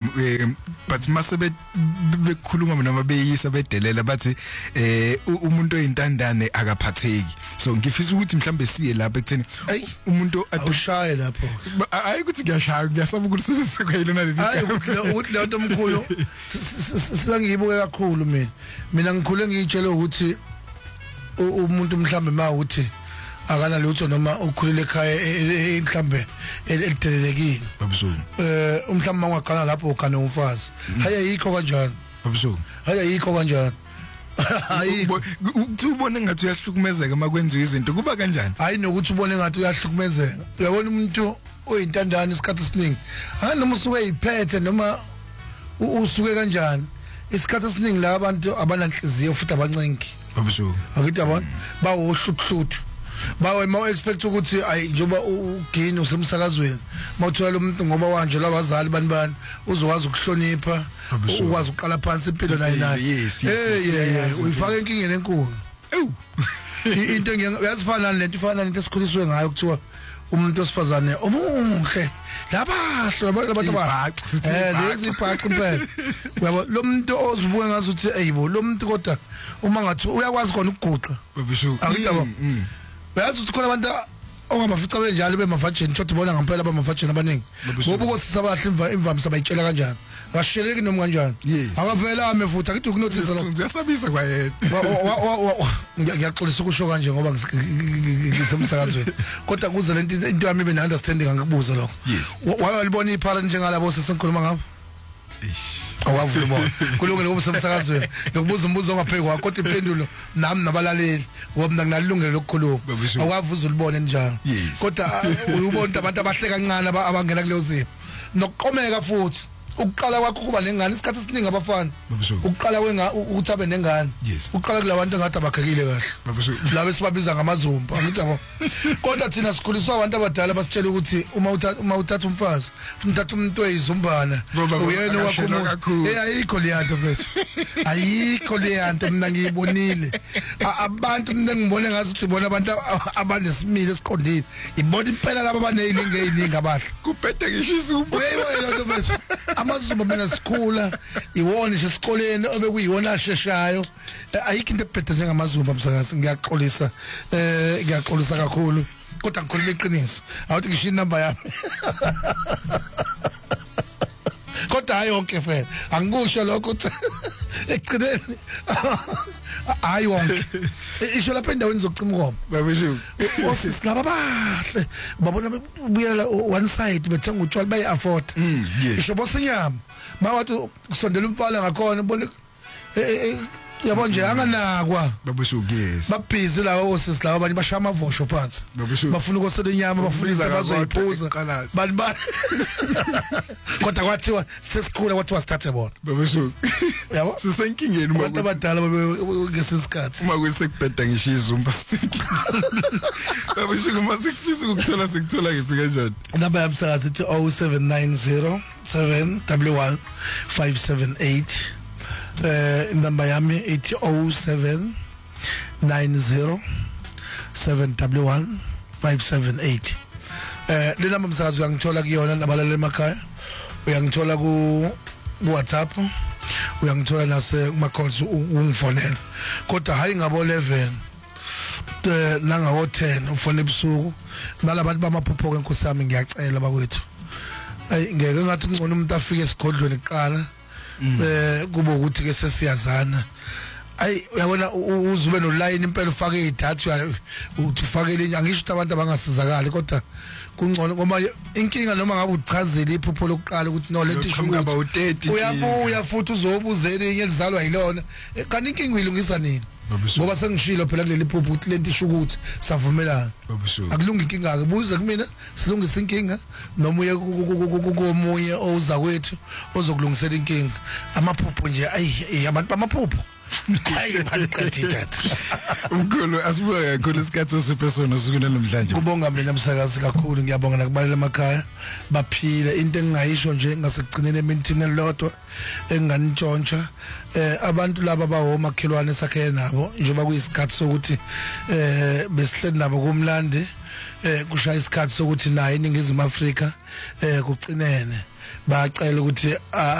but mase bekhuluma noma beyisa bedelela bathi umuntu oyintandane akaphatheki so ngifisa ukuthi mhlambe siye lapha ekutheni umuntu awushaye lapho hayi ukuthi ngiyashaya ngiyasaba ukusebenzisa kwayilona leli hayi ukuthi lento omkhulu silangibuke kakhulu mina ngikhule ngitshela ukuthi umuntu mhlambe mawuthi akana lutho noma ukhulile ekhaya mhlambe elidelelekile babusuku umhlambe mangaqala lapho ukane umfazi hayi yikho kanjani babusuku hayi yikho kanjani hayi ubone ngathi uyahlukumezeka makwenziwa izinto kuba kanjani hayi nokuthi ubone ngathi uyahlukumezeka uyabona umuntu oyintandane isikhathi esiningi noma usuke iphethe noma usuke kanjani isikhathi esiningi la abantu abananhliziyo futhi abancengi babusuku akithi abona bawohlukuhluthu bawe expect ukuthi ayi njoba ugini usemsakazweni mawuthola umuntu ngoba wanje labazali bani uzokwazi ukuhlonipha ukwazi uqala phansi impilo nayi uyifaka enkingeni enkulu into ngiyazifana lento ifana lento esikhuliswe ngayo kuthiwa umuntu osifazane omuhle labahle abantu lezi ibhaqi impela uyabo lo muntu ozibuke ngazi ukuthi ayibo lo muntu kodwa uma ngathi uyakwazi khona ukuguqa akuyabo bayazi ukuthi khona abantu ongabafica benjalo bemavajeni shothi bona ngempela bamavajeni abaningi ngoba ukosisabahle imvamisa bayitshela kanjani akasheleki noma kanjani akavela ame futhi akithi ukunothisa lo uyasabisa kwa yena ngiyaxolisa ukusho kanje ngoba ngisemsakazweni kodwa kuze lento into yami ibe understanding angikubuza lokho walibona iphala njengalabo sesenkhuluma ngabo awavula bona kulungile ngoba semsakazweni nokubuza umbuzo ongapheki kwakho kodwa impendulo nami nabalaleli ngoba mina nginalungelo lokukhuluma awavuza ulibone njani kodwa ubona abantu abahle kancane abangena kuleyo zimo nokuqomeka futhi ukuqala kwakho kuba nengane isikhathi esiningi abafana ukuqala ukuthi abe nengane uqala kulabantu engathi abakhekile kahle labo sibabiza ngamazumba angithi yabo kodwa thina sikhuliswa abantu abadala basitshela ukuthi uma uthatha umfazi ufuna uthatha umuntu oyizumbana uyena wakho ayikho leyanto mfethu ayikho leyanto mina ngiyibonile abantu mina ngibone ngathi uthi bona abantu abanesimile esiqondile ibona impela laba abaneyilinge eyiningi abahle kuphethe ngisho izumba uyayibona mfethu amazumba mina sikhula iwona nje esikoleni obekuyiyona asheshayo ayikho into ebhedda njengamazumba msakazi ngiyaxolisa kakhulu kodwa ngikhuluma iqiniso awuthi ngisho inamba yami kodwa hayi yonke fela angikusho lokho ukuthi eqineni hayi wonke isho lapha endaweni zokucima ngoma babeshu office laba bahle babona buyela one side bethenga utshwala bayi afford isho bosinyama mawathi kusondela umfala ngakhona ubone yabo nje anganakwa babeshu yes babhizi lawo osisi lawo abanye bashaya amavosho phansi bafuna ukosela inyama bafuna izinto bazoyiphuza bani kodwa kwathiwa sesikhula kwathiwa sithathe bona babeshu yabo sisenkingeni abantu abadala ngesikhathi uma kusekubheda ngisho izumba babeshu uma sikufisa ukuthola sikuthola ngiphi kanjani namba yamsakazi ithi 0790 711 578 number yami ithi 0790 711 578 le namba msakazi uyangithola kuyona nabalale emakhaya uyangithola ku WhatsApp uyangithola nase kuma calls ungifonela kodwa hayi ngabo 11 nangawo 10 ufone ebusuku nalabantu bamaphupho kenkosi yami ngiyacela bakwethu ayi ngeke ngathi ngcono umuntu afike esigodlweni kuqala kuba ukuthi ke sesiyazana ayi uyabona uzube no line impela ufake idatha ufake linye angisho ukuthi abantu abangasizakali kodwa kungcono ngoba inkinga noma ngabe uchazela iphupho lokuqala ukuthi no lento isho uyabuya futhi uzobuza elinye elizalwa yilona kanti inkinga uyilungisa nini ngoba sengishilo phela kuleli phupho ukuthi lento isho ukuthi savumelana akulungi inkinga ke buza kumina silungisa inkinga noma uye komunye oza kwethu ozokulungisela inkinga amaphupho nje ayi abantu bamaphupho hayi baqeditha umkhulu asibuka kakhulu isikhathi osipesona sukuna namhlanje kubonga mina msakazi kakhulu ngiyabonga nakubalela emakhaya baphile into engingayisho nje ngasekugcineni eminthini elodwa enganitshontsha abantu laba bawomakhelwane sakhe nabo njengoba kuyisikhathi sokuthi besihleli nabo kumlande kushaya isikhathi sokuthi naye iningizimu Afrika kucinene bacela ukuthi